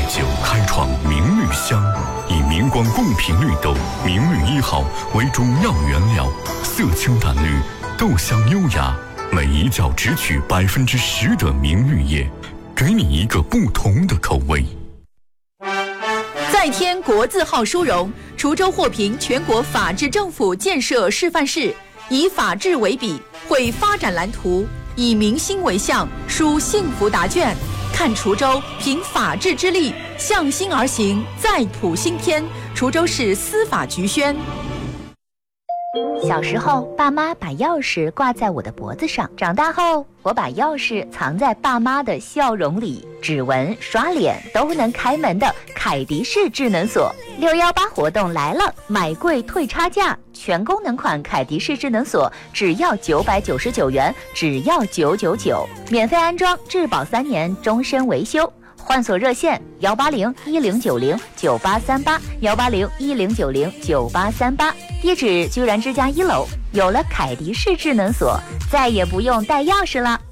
9开创明绿香，以明光共频绿豆明绿1号为中药原料，色清淡绿，豆香优雅，每一角只取10%的明绿叶，给你一个不同的口味。 再添国字号殊荣，滁州获评全国法治政府建设示范市，以法治为笔，绘发展蓝图，以民心为向，书幸福答卷。看滁州凭法治之力，向心而行，再谱新篇。滁州市司法局宣。 小时候，爸妈把钥匙挂在我的脖子上；长大后，我把钥匙藏在爸妈的笑容里。指纹、刷脸都能开门的凯迪式智能锁，618活动来了，买贵退差价，全功能款凯迪式智能锁只要999元，只要999，免费安装，质保3年，终身维修。换锁热线18010909838，18010909838，地址居然之家1楼。有了凯迪式智能锁，再也不用带钥匙了。